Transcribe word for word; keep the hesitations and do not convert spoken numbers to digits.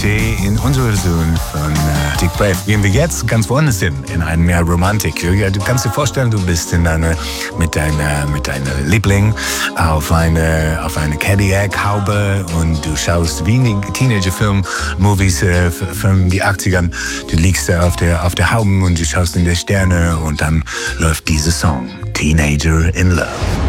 T in unserer Version von äh, Dick Brave gehen wir jetzt ganz woanders hin, in eine mehr Romantik. Ja, du kannst dir vorstellen, du bist in eine, mit deiner mit deiner Liebling auf eine auf eine Cadillac-Haube und du schaust wie Teenager-Film-Movies äh, von den achtzigern. Du liegst da auf der auf der Haube und du schaust in die Sterne und dann läuft dieser Song, Teenager in Love.